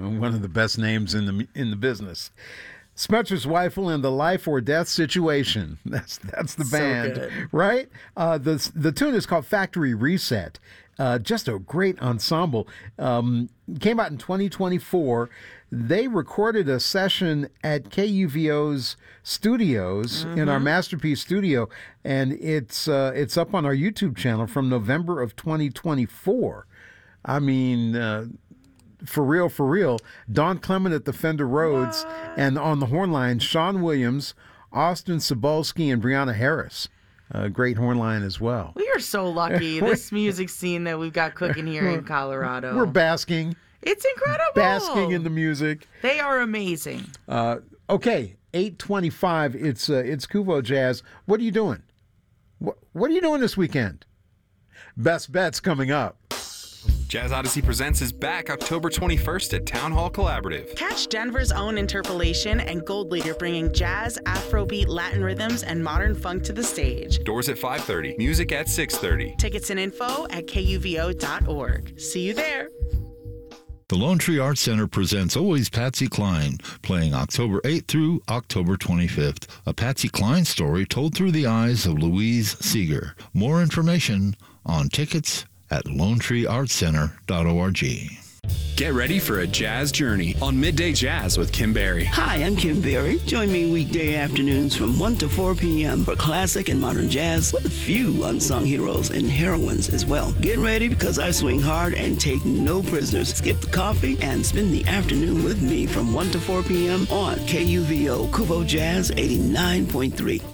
One of the best names in the business. Smelter's Rifle and the Life or Death Situation. That's the band, good. Right? The tune is called Factory Reset. Just a great ensemble. Came out in 2024. They recorded a session at KUVO's studios in our Masterpiece studio, and it's up on our YouTube channel from November of 2024. I mean, for real. Don Clement at the Fender Rhodes, and on the horn line, Sean Williams, Austin Cebulski, and Brianna Harris. Great horn line as well. We are so lucky. This music scene that we've got cooking here in Colorado. We're basking. It's incredible. Basking in the music. They are amazing. Okay, 8:25. It's Kuvo Jazz. What are you doing? What are you doing this weekend? Best bets coming up. Jazz Odyssey Presents is back October 21st at Town Hall Collaborative. Catch Denver's own Interpolation and Gold Leader bringing jazz, Afrobeat, Latin rhythms, and modern funk to the stage. Doors at 5:30. Music at 6:30. Tickets and info at kuvo.org. See you there. The Lone Tree Arts Center presents Always Patsy Cline, playing October 8th through October 25th. A Patsy Cline story told through the eyes of Louise Seeger. More information on tickets at lonetreeartscenter.org. Get ready for a jazz journey on Midday Jazz with Kim Berry. Hi, I'm Kim Berry. Join me weekday afternoons from 1 to 4 p.m. for classic and modern jazz with a few unsung heroes and heroines as well. Get ready because I swing hard and take no prisoners. Skip the coffee and spend the afternoon with me from 1 to 4 p.m. on KUVO Kuvo Jazz 89.3.